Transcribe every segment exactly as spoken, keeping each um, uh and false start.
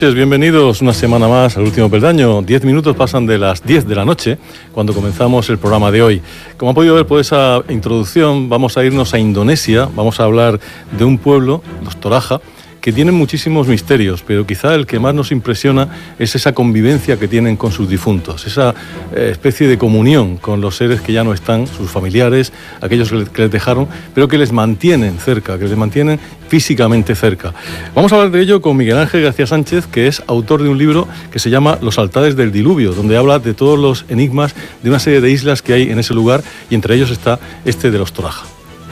Bienvenidos una semana más al Último Peldaño. Diez minutos pasan de las diez de la noche cuando comenzamos el programa de hoy. Como han podido ver por esa introducción, vamos a irnos a Indonesia. Vamos a hablar de un pueblo, los Toraja, que tienen muchísimos misterios, pero quizá el que más nos impresiona es esa convivencia que tienen con sus difuntos, esa eh, especie de comunión con los seres que ya no están, sus familiares, aquellos que les, que les dejaron, pero que les mantienen cerca, que les mantienen físicamente cerca. Vamos a hablar de ello con Miguel Ángel García Sánchez, que es autor de un libro que se llama Los altares del diluvio, donde habla de todos los enigmas de una serie de islas que hay en ese lugar, y entre ellos está este de los Toraja.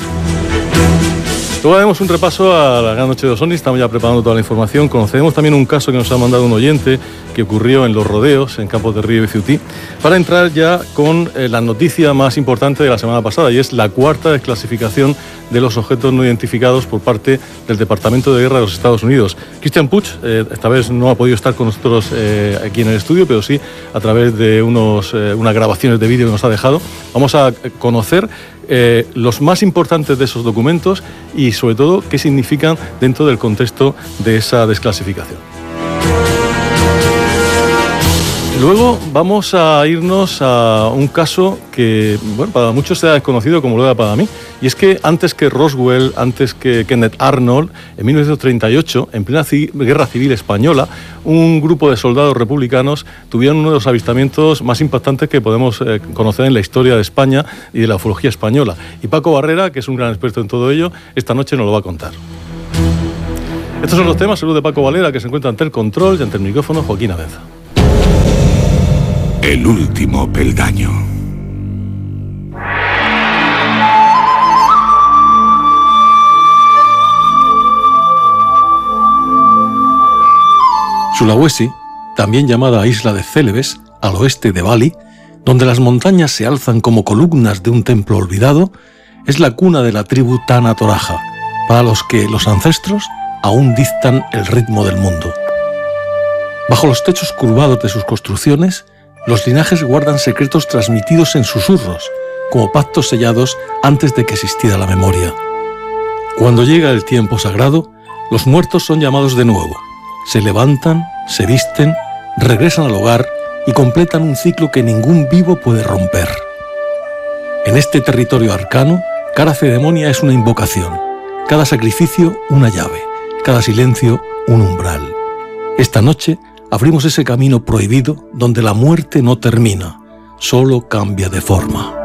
Luego haremos un repaso a la gran noche de los ovnis, estamos ya preparando toda la información. Conoceremos también un caso que nos ha mandado un oyente que ocurrió en Los Rodeos, en Campos de Río y Ciutí, para entrar ya con eh, la noticia más importante de la semana pasada, y es la cuarta desclasificación de los objetos no identificados por parte del Departamento de Guerra de los Estados Unidos. Cristian Puig, eh, esta vez no ha podido estar con nosotros eh, aquí en el estudio, pero sí a través de unos, eh, unas grabaciones de vídeo que nos ha dejado. Vamos a conocer Eh, los más importantes de esos documentos y sobre todo qué significan dentro del contexto de esa desclasificación. Luego vamos a irnos a un caso que, bueno, para muchos será desconocido como lo era para mí, y es que antes que Roswell, antes que Kenneth Arnold, en mil novecientos treinta y ocho, en plena ci- Guerra Civil Española, un grupo de soldados republicanos tuvieron uno de los avistamientos más impactantes que podemos eh, conocer en la historia de España y de la ufología española. Y Paco Barrera, que es un gran experto en todo ello, esta noche nos lo va a contar. Estos son los temas. Salud de Paco Valera, que se encuentra ante el control, y ante el micrófono Joaquín Abenza. El último peldaño. Sulawesi, también llamada Isla de Célebes, al oeste de Bali, donde las montañas se alzan como columnas de un templo olvidado, es la cuna de la tribu Tana Toraja, para los que los ancestros aún dictan el ritmo del mundo. Bajo los techos curvados de sus construcciones, los linajes guardan secretos transmitidos en susurros, como pactos sellados antes de que existiera la memoria. Cuando llega el tiempo sagrado, los muertos son llamados de nuevo. Se levantan, se visten, regresan al hogar y completan un ciclo que ningún vivo puede romper. En este territorio arcano, cada ceremonia es una invocación, cada sacrificio una llave, cada silencio un umbral. Esta noche abrimos ese camino prohibido donde la muerte no termina, solo cambia de forma.